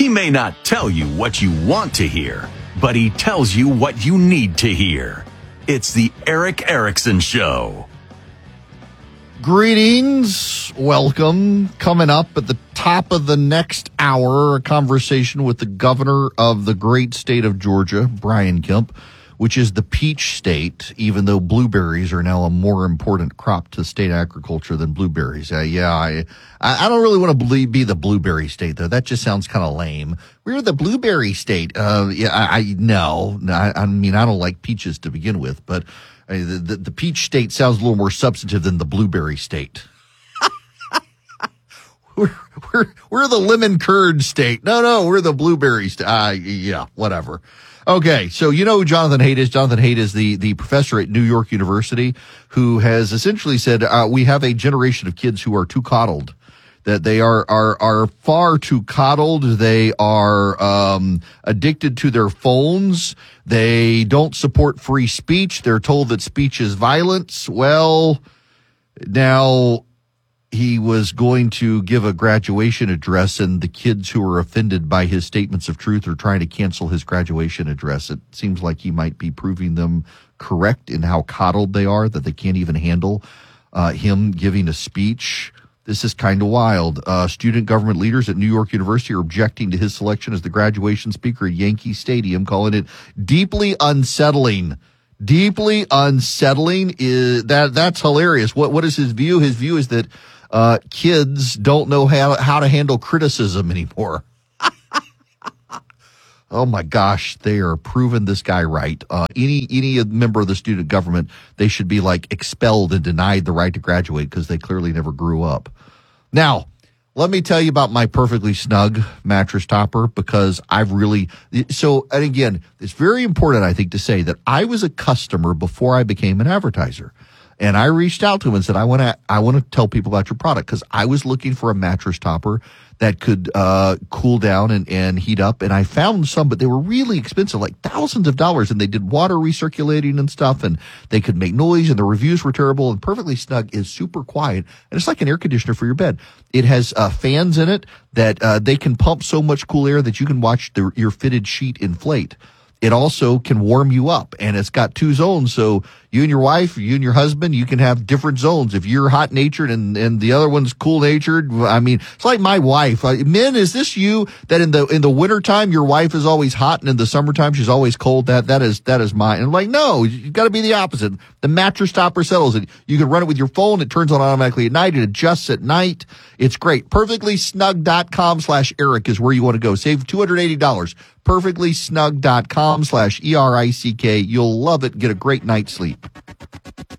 He may not tell you what you want to hear, but he tells you what you need to hear. It's the Erick Erickson Show. Greetings. Welcome. Coming up at the top of the next hour, a conversation with the governor of the great state of Georgia, Brian Kemp, which is the peach state, even though blueberries are now a more important crop to state agriculture than blueberries. I don't really want to be the blueberry state, though. That just sounds kind of lame. We're the blueberry state. I mean, I don't like peaches to begin with, but the peach state sounds a little more substantive than the blueberry state. We're the lemon curd state. No, we're the blueberry state. Yeah, whatever. Okay, so you know who Jonathan Haidt is. Jonathan Haidt is the professor at New York University who has essentially said we have a generation of kids who are too coddled, that they are far too coddled. They are addicted to their phones. They don't support free speech. They're told that speech is violence. Well, now he was going to give a graduation address, and the kids who are offended by his statements of truth are trying to cancel his graduation address. It seems like he might be proving them correct in how coddled they are, that they can't even handle him giving a speech. This is kind of wild. Student government leaders at New York University are objecting to his selection as the graduation speaker at Yankee Stadium, calling it deeply unsettling. Deeply unsettling that's hilarious. What is his view? His view is that kids don't know how to handle criticism anymore. Oh my gosh, they are proving this guy right. Any member of the student government, they should be like expelled and denied the right to graduate because they clearly never grew up. Now, let me tell you about my Perfectly Snug mattress topper, because and again, it's very important, I think, to say that I was a customer before I became an advertiser. And I reached out to him and said, I want to tell people about your product, because I was looking for a mattress topper that could cool down and heat up. And I found some, but they were really expensive, like thousands of dollars. And they did water recirculating and stuff, and they could make noise, and the reviews were terrible. And Perfectly Snug is super quiet, and it's like an air conditioner for your bed. It has fans in it that they can pump so much cool air that you can watch your fitted sheet inflate. It also can warm you up, and it's got 2 zones. So you and your wife, you and your husband, you can have different zones. If you're hot natured and the other one's cool natured, I mean, it's like my wife. Men, is this you that in the wintertime your wife is always hot and in the summertime she's always cold? That is mine. And I'm like, no, you got to be the opposite. The mattress topper settles it. You can run it with your phone. It turns on automatically at night. It adjusts at night. It's great. Perfectlysnug.com/Eric is where you want to go. Save $280. Perfectlysnug.com/ERICK. You'll love it. Get a great night's sleep.